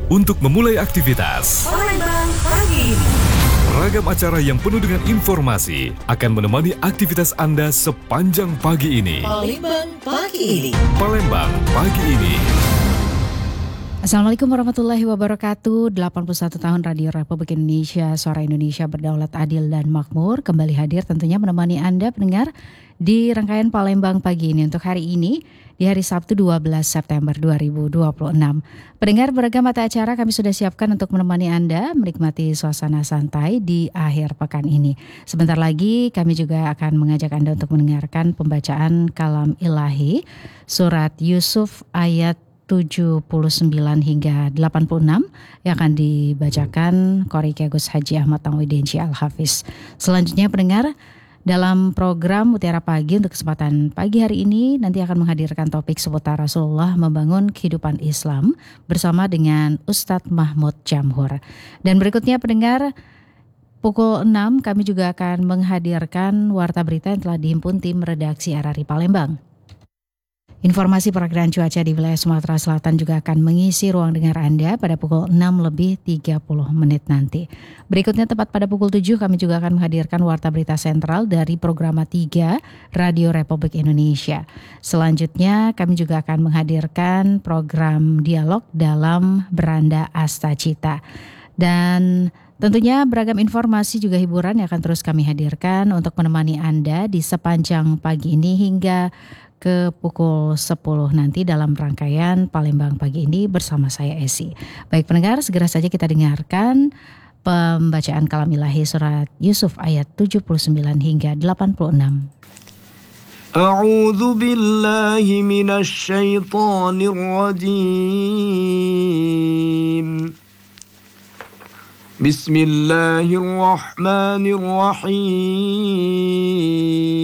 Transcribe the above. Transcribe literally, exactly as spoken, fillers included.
untuk memulai aktivitas. Palembang pagi ini. Ragam acara yang penuh dengan informasi akan menemani aktivitas Anda sepanjang pagi ini. Palembang pagi ini. Palembang pagi ini. Assalamualaikum warahmatullahi wabarakatuh. delapan puluh satu tahun Radio Republik Indonesia, Suara Indonesia berdaulat, adil dan makmur, kembali hadir tentunya menemani Anda pendengar di rangkaian Palembang pagi ini untuk hari ini di hari Sabtu dua belas September dua ribu dua puluh enam. Pendengar, beragam mata acara kami sudah siapkan untuk menemani Anda menikmati suasana santai di akhir pekan ini. Sebentar lagi kami juga akan mengajak Anda untuk mendengarkan pembacaan kalam ilahi surat Yusuf ayat tujuh puluh sembilan hingga delapan puluh enam yang akan dibacakan Qori Kiai Agus Haji Ahmad Tauhidin Al-Hafiz. Selanjutnya pendengar, dalam program Mutiara Pagi untuk kesempatan pagi hari ini nanti akan menghadirkan topik seputar Rasulullah membangun kehidupan Islam bersama dengan Ustadz Mahmud Jamhur. Dan berikutnya pendengar, pukul enam kami juga akan menghadirkan warta berita yang telah dihimpun tim redaksi R R I Palembang. Informasi perakiraan cuaca di wilayah Sumatera Selatan juga akan mengisi ruang dengar Anda pada pukul enam lebih tiga puluh menit nanti. Berikutnya tepat pada pukul tujuh kami juga akan menghadirkan warta berita sentral dari Programa tiga Radio Republik Indonesia. Selanjutnya kami juga akan menghadirkan program dialog dalam Beranda Asta Cita. Dan tentunya beragam informasi juga hiburan yang akan terus kami hadirkan untuk menemani Anda di sepanjang pagi ini hingga ke pukul sepuluh nanti dalam rangkaian Palembang pagi ini bersama saya Esi. Baik pendengar, segera saja kita dengarkan pembacaan kalam ilahi surat Yusuf ayat tujuh puluh sembilan hingga delapan puluh enam. A'udzu billahi minasy syaithanir rajim. Bismillahirrahmanirrahim.